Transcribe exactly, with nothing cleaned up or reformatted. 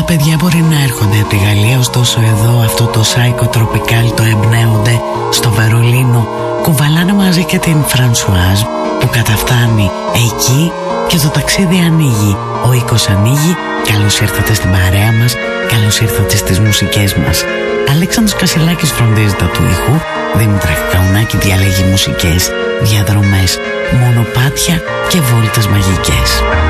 παιδιά μπορεί να έρχονται από τη Γαλλία, ωστόσο εδώ αυτό το Psycho Tropical το εμπνέονται στο Βερολίνο. Κουβαλάνε μαζί και την Φρανσουάζ που καταφτάνει εκεί και το ταξίδι ανοίγει. Ο οίκος ανοίγει. Καλώς ήρθατε στην παρέα μας. Καλώς ήρθατε στις μουσικές μας. Αλέξανδρος Κασιλάκης φροντίζει τα του ήχου. Δήμητρα Καουνάκη διαλέγει μουσικές, διαδρομές, μονοπάτια και βόλτες μαγικές.